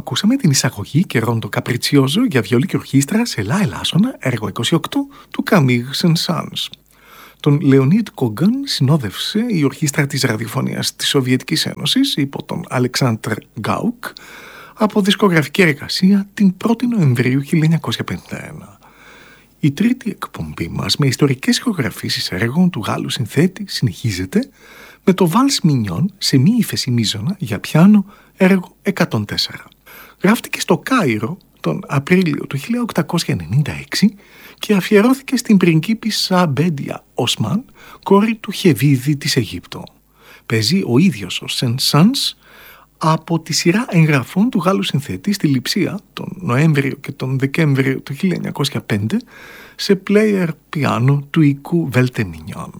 ακούσαμε την εισαγωγή και Ρόντο Καπριτσιόζο για βιολί και ορχήστρα σε λα ελάσσονα, έργο 28 του Camille Saint-Saëns. Τον Λεωνίδ Κόγκαν συνόδευσε η ορχήστρα της ραδιοφωνίας της Σοβιετικής Ένωσης υπό τον Αλεξάνδρ Γκάουκ από δισκογραφική εργασία την 1η Νοεμβρίου 1951. Η τρίτη εκπομπή μας με ιστορικές ηχογραφήσεις έργων του Γάλλου συνθέτη συνεχίζεται με το Βάλς Μινιόν σε μη ύφεση μείζωνα για πιάνο, έργο 104. Γράφτηκε στο Κάιρο τον Απρίλιο του 1896 και αφιερώθηκε στην πριγκίπισσα Μπέντια Οσμάν, κόρη του Χεβίδη της Αιγύπτου. Παίζει ο ίδιος ο Saint-Saëns από τη σειρά εγγραφών του Γάλλου συνθέτη στη Λειψία τον Νοέμβριο και τον Δεκέμβριο του 1905 σε player πιάνο του οικού Βέλτε Μινιόν.